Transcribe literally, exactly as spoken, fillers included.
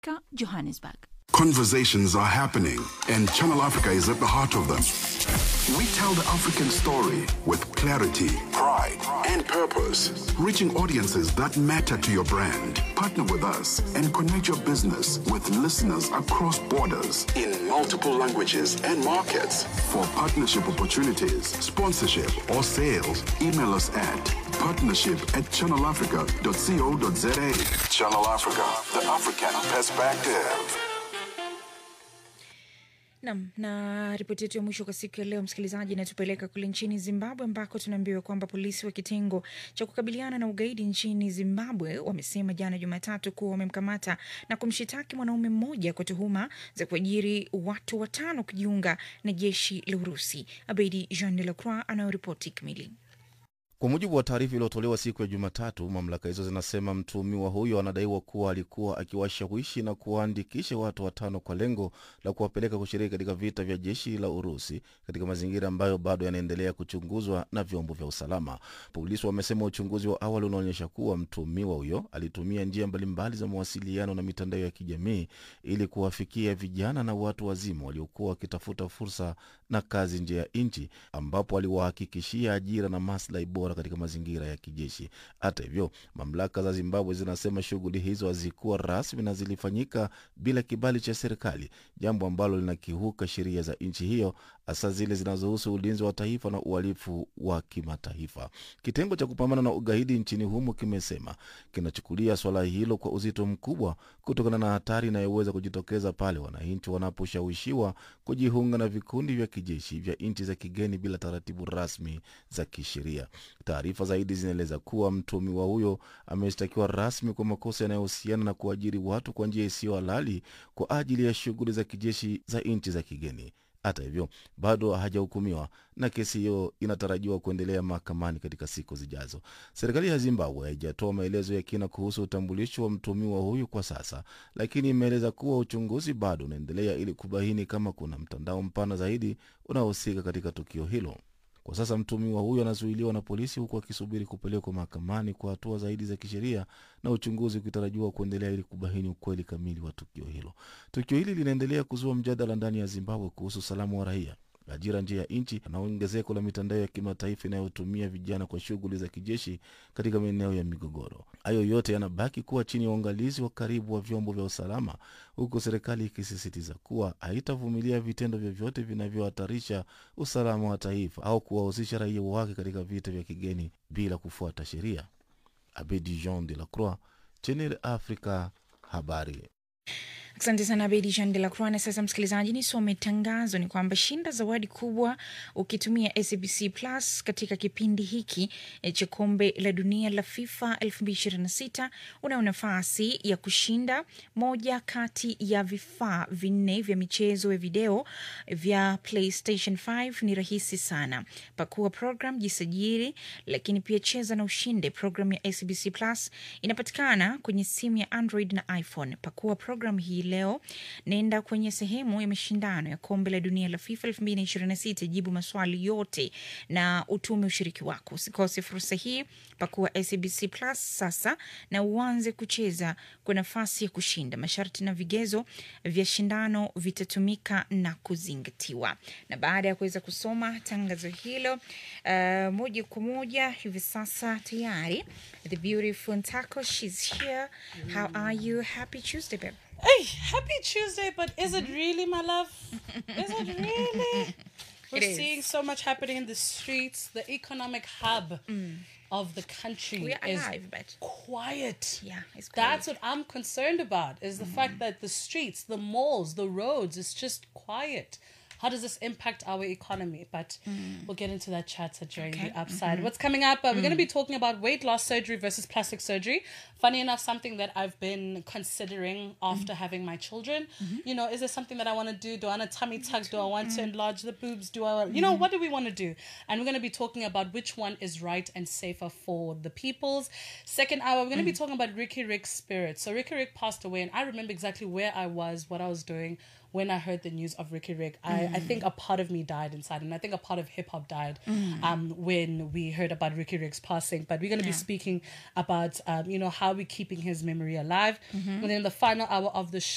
Africa, Johannesburg. Conversations are happening, and Channel Africa is at the heart of them. We tell the African story with clarity, pride, and purpose, reaching audiences that matter to your brand. Partner with us and connect your business with listeners across borders in multiple languages and markets. For partnership opportunities, sponsorship, or sales, email us at partnership at channelafrica dot co dot za. Channel Africa, the African perspective. Naam, na ripoti yetu ya mwisho kwa siku ya leo msikilizaji inatupeleka kule nchini Zimbabwe ambako tunaambiwa kwamba polisi wa kitengo cha kukabiliana na ugaidi nchini Zimbabwe wamesema jana Jumatatu kuwa wamemkamata na kumshitaki mwanaume mmoja kwa tuhuma za kuajiri watu watano kujiunga na jeshi la Urusi. Abedi Jean de la Croix anayoripoti kamili. Kwa mujibu wa taarifa iliyotolewa siku ya Jumatatu, mamlaka hizo zinasema mtuhumiwa huyo anadaiwa kuwa alikuwa akiwashawishi na kuandikisha watu watano kwa lengo la kuwapeleka kushiriki katika vita vya jeshi la Urusi katika mazingira ambayo bado yanaendelea kuchunguzwa na vyombo vya usalama. Polisi wamesema uchunguzi wa awali unaonyesha kuwa mtuhumiwa huyo alitumia njia mbalimbali za mawasiliano na mitandao ya kijamii ili kuwafikia vijana na watu wazima waliokuwa wakitafuta fursa na kazi nje ya nchi, ambapo aliwahakikishia ajira na maslahi bora katika mazingira ya kijeshi. Hata hivyo, mamlaka za Zimbabwe zinasema shughuli hizo hazikuwa rasmi na zilifanyika bila kibali cha serikali, jambo ambalo linakiuka sheria za nchi hiyo, hasa zile zinazohusu ulinzi wa taifa na uhalifu wa kimataifa. Kitengo cha kupambana na ugaidi nchini humo kimesema kinachukulia swala hilo kwa uzito mkubwa kutokana na hatari inayoweza kujitokeza pale wananchi wanaposhawishiwa kujiunga na vikundi vya kijeshi vya nchi za kigeni bila taratibu rasmi za kisheria. Taarifa zaidi zinaeleza kuwa mtuhumiwa huyo ameshtakiwa rasmi kwa makosa yanayohusiana na kuajiri watu kwa njia isiyo halali kwa ajili ya shughuli za kijeshi za nchi za kigeni. Hata hivyo, bado hajahukumiwa na kesi hiyo inatarajiwa kuendelea mahakamani katika siku zijazo. Serikali ya Zimbabwe haijatoa maelezo ya kina kuhusu utambulisho wa mtuhumiwa huyu kwa sasa, lakini imeeleza kuwa uchunguzi bado unaendelea ili kubaini kama kuna mtandao mpana zaidi unaohusika katika tukio hilo. Kwa sasa mtuhumiwa huyo anazuiliwa na polisi huku akisubiri kupelekwa mahakamani kwa hatua zaidi za kisheria, na uchunguzi ukitarajiwa kuendelea ili kubaini ukweli kamili wa tukio hilo. Tukio hili linaendelea kuzua mjadala ndani ya Zimbabwe kuhusu usalama wa raia, ajira nje ya nchi na ongezeko la mitandao ya kimataifa inayotumia vijana kwa shughuli za kijeshi katika maeneo ya migogoro. Hayo yote yanabaki kuwa chini ya uangalizi wa karibu wa vyombo vya usalama, huku serikali ikisisitiza kuwa haitavumilia vitendo vyovyote vinavyohatarisha usalama wa taifa au kuwahusisha raia wake katika vita vya kigeni bila kufuata sheria. Abedi Jean de la Croix, Channel Africa, habari. Asante sana Abedi Jean de la Croix. Na sasa msikilizaji, nisome tangazo. Ni kwamba shinda zawadi kubwa ukitumia S A B C Plus katika kipindi hiki cha kombe la dunia la FIFA elfu mbili ishirini na sita. Una nafasi ya kushinda moja kati ya vifaa vinne vya michezo ya video vya PlayStation tano. Ni rahisi sana. Pakua program, jisajili, lakini pia cheza na ushinde. Program ya S A B C Plus inapatikana kwenye simu ya Android na iPhone. Pakua program hii leo, nenda kwenye sehemu ya mashindano ya kombe la dunia la FIFA elfu mbili ishirini na sita, jibu maswali yote na utume ushiriki wako. Usikose fursa hii. Pakua S A B C Plus sasa na uanze kucheza kwa nafasi ya kushinda. Masharti na vigezo vya shindano vitatumika na kuzingatiwa. Na baada ya kuweza kusoma tangazo hilo, uh, moja kwa moja hivi sasa tayari the beautiful Ntako, she's here. How are you? Happy Tuesday, babe. Hey, happy Tuesday, but is it really, my love? Is it really? We're It seeing is. so much happening in the streets. The economic hub of the country We are is alive, but quiet. yeah, it's That's quiet. what I'm concerned about, is the fact that the streets, the malls, the roads, is just quiet. How does this impact our economy? But we'll get into that chatter during Okay. the upside. What's coming up? Uh, we're going to be talking about weight loss surgery versus plastic surgery. Funny enough, something that I've been considering after having my children. You know, is there something that I want to do? Do I want a tummy tuck? Do I want to enlarge the boobs? Do I, you know, what do we want to do? And we're going to be talking about which one is right and safer for the peoples. Second hour, we're going to be talking about Ricky Rick's spirit. So Ricky Rick passed away, and I remember exactly where I was, what I was doing when I heard the news of Ricky Rick. I, I think a part of me died inside, and I think a part of hip hop died um, when we heard about Ricky Rick's passing. But we're going to be speaking about, um, you know, how we're keeping his memory alive. And then the final hour of the show,